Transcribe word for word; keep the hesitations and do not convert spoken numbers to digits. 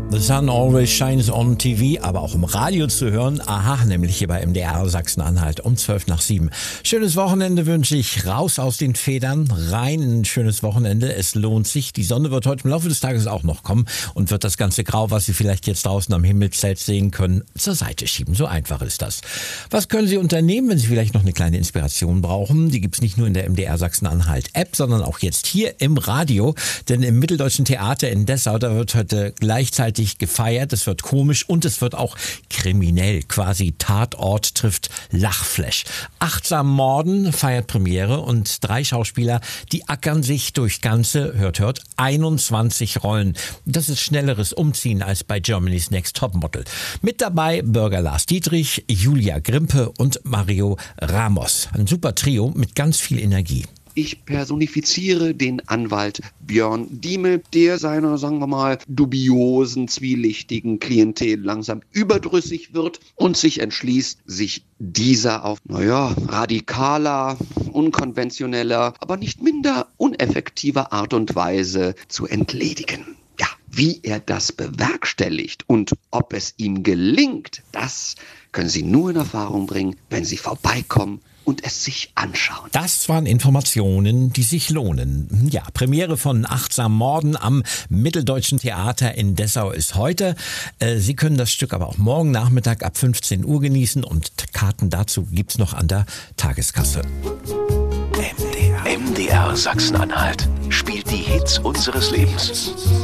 The Sun Always Shines on T V, aber auch im Radio zu hören. Aha, nämlich hier bei M D R Sachsen-Anhalt um zwölf nach sieben. Schönes Wochenende wünsche ich. Raus aus den Federn, rein in ein schönes Wochenende. Es lohnt sich. Die Sonne wird heute im Laufe des Tages auch noch kommen und wird das ganze Grau, was Sie vielleicht jetzt draußen am Himmelszelt sehen können, zur Seite schieben. So einfach ist das. Was können Sie unternehmen, wenn Sie vielleicht noch eine kleine Inspiration brauchen? Die gibt's nicht nur in der M D R Sachsen-Anhalt App, sondern auch jetzt hier im Radio. Denn im Mitteldeutschen Theater in Dessau, da wird heute gleichzeitig gefeiert, es wird komisch und es wird auch kriminell. Quasi Tatort trifft Lachflash. Achtsam Morden feiert Premiere und drei Schauspieler, die ackern sich durch ganze, hört, hört, einundzwanzig Rollen. Das ist schnelleres Umziehen als bei Germany's Next Topmodel. Mit dabei Bürger Lars Dietrich, Julia Grimpe und Mario Ramos. Ein super Trio mit ganz viel Energie. Ich personifiziere den Anwalt Björn Diemel, der seiner, sagen wir mal, dubiosen, zwielichtigen Klientel langsam überdrüssig wird und sich entschließt, sich dieser auf, naja, radikaler, unkonventioneller, aber nicht minder uneffektiver Art und Weise zu entledigen. Ja, wie er das bewerkstelligt und ob es ihm gelingt, das können Sie nur in Erfahrung bringen, wenn Sie vorbeikommen und es sich anschauen. Das waren Informationen, die sich lohnen. Ja, Premiere von Achtsam Morden am Mitteldeutschen Theater in Dessau ist heute. Sie können das Stück aber auch morgen Nachmittag ab fünfzehn Uhr genießen und Karten dazu gibt's noch an der Tageskasse. M D R, M D R Sachsen-Anhalt spielt die Hits unseres Lebens.